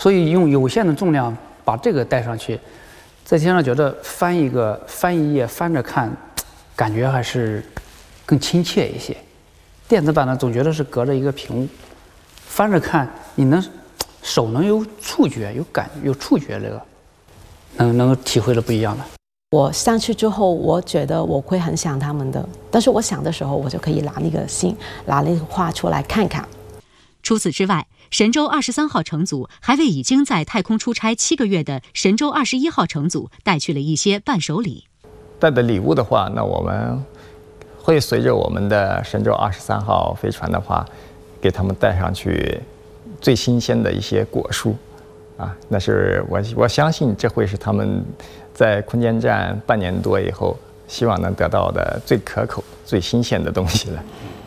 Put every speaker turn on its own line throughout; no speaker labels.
所以用有限的重量把这个带上去，在天上觉得翻一页翻着看，感觉还是更亲切一些。电子版呢，总觉得是隔着一个屏幕，翻着看，你手能有触觉，有触觉，这个能够体会的不一样的。
我上去之后，我觉得我会很想他们的，但是我想的时候，我就可以拿那个画出来看看。
除此之外，神舟23号乘组还为已经在太空出差7个月的神舟21号乘组带去了一些伴手礼。
带的礼物的话，那我们会随着我们的神舟23号飞船的话，给他们带上去最新鲜的一些果蔬，那是我相信这会是他们在空间站半年多以后，希望能得到的最可口、最新鲜的东西了。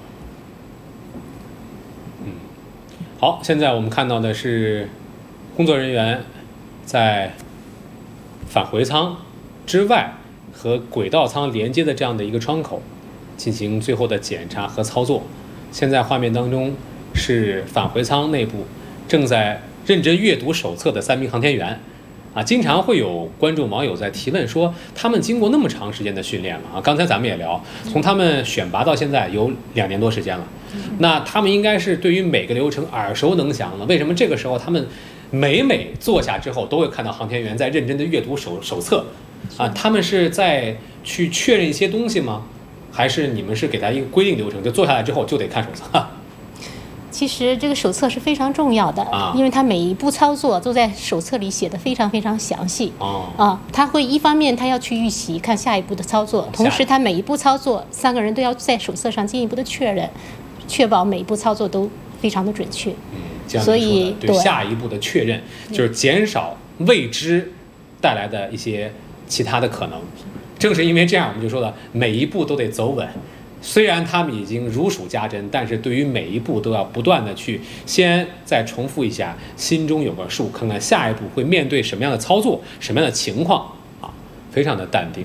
好，现在我们看到的是工作人员在返回舱之外和轨道舱连接的这样的一个窗口进行最后的检查和操作。现在画面当中是返回舱内部正在认真阅读手册的3名航天员。经常会有观众网友在提问说，他们经过那么长时间的训练了刚才咱们也聊，从他们选拔到现在有2年多时间了，那他们应该是对于每个流程耳熟能详了，为什么这个时候他们每坐下之后都会看到航天员在认真的阅读手册他们是在去确认一些东西吗？还是你们是给他一个规定流程，就坐下来之后就得看手册？
其实这个手册是非常重要的，因为它每一步操作都在手册里写的非常非常详细。他会一方面他要去预习看下一步的操作，同时他每一步操作3个人都要在手册上进一步的确认，确保每一步操作都非常的准确。所以
对下一步的确认就是减少未知带来的一些其他的可能。正是因为这样，我们就说了，每一步都得走稳。虽然他们已经如数家珍，但是对于每一步都要不断的去先再重复一下，心中有个数，看看下一步会面对什么样的操作，什么样的情况非常的淡定，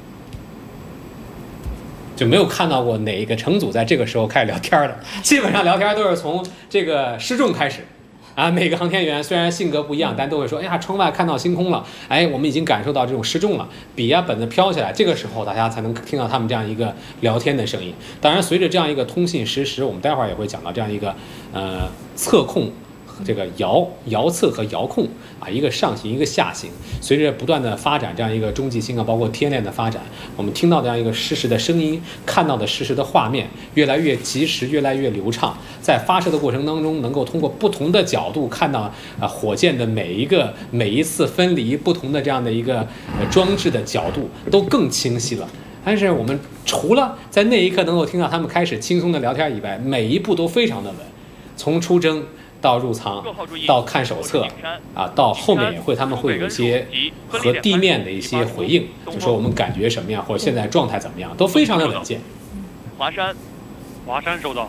就没有看到过哪一个乘组在这个时候开始聊天的，基本上聊天都是从这个失重开始。每个航天员虽然性格不一样，但都会说：“哎呀，窗外看到星空了，我们已经感受到这种失重了，笔本子飘起来。”这个时候，大家才能听到他们这样一个聊天的声音。当然，随着这样一个通信实时，我们待会儿也会讲到这样一个测控。这个遥测和遥控一个上行一个下行，随着不断的发展，这样一个中继星包括天链的发展，我们听到这样一个实时的声音，看到的实时的画面越来越及时，越来越流畅。在发射的过程当中，能够通过不同的角度看到火箭的每一次分离不同的这样的一个装置的角度都更清晰了。但是我们除了在那一刻能够听到他们开始轻松的聊天以外，每一步都非常的稳，从出征到入舱，到看手册到后面他们会有一些和地面的一些回应，就说我们感觉什么样，或者现在状态怎么样，都非常的稳健。
华山收到。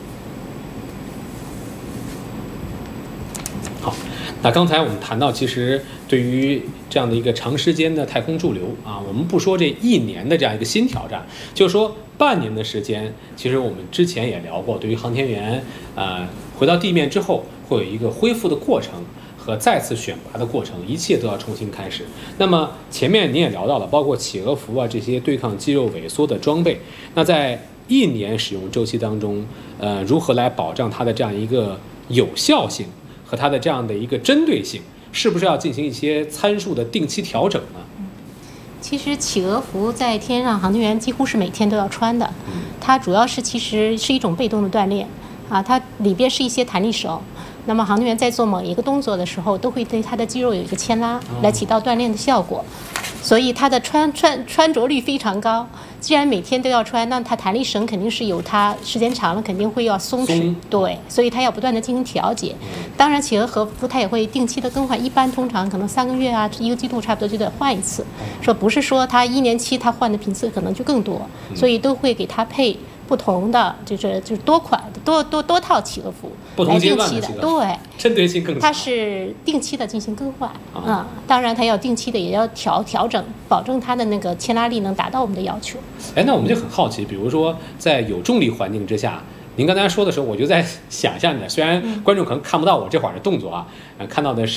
好，那刚才我们谈到，其实对于这样的一个长时间的太空驻留我们不说这1年的这样一个新挑战，就是说半年的时间，其实我们之前也聊过，对于航天员回到地面之后会有一个恢复的过程和再次选拔的过程，一切都要重新开始。那么前面您也聊到了，包括企鹅服这些对抗肌肉萎缩的装备，那在1年使用周期当中，如何来保障它的这样一个有效性和它的这样的一个针对性，是不是要进行一些参数的定期调整呢？
其实企鹅服在天上航天员几乎是每天都要穿的，它主要是其实是一种被动的锻炼它里边是一些弹力绳，那么航天员在做某一个动作的时候，都会对他的肌肉有一个牵拉，来起到锻炼的效果。所以它的穿着率非常高。既然每天都要穿，那它弹力绳肯定是有它时间长了肯定会要松弛，对，所以它要不断的进行调节。当然企鹅和服它也会定期的更换，一般通常可能3个月1个季度差不多就得换一次。说不是说它1年期它换的频次可能就更多，所以都会给它配不同的就是多款多套企鹅服来定期的，对，
针对性更强。
它是定期的进行更换当然它要定期的也要调整，保证它的那个牵拉力能达到我们的要求。
那我们就很好奇，比如说在有重力环境之下，您刚才说的时候，我就在想象着，虽然观众可能看不到我这会儿的动作看到的是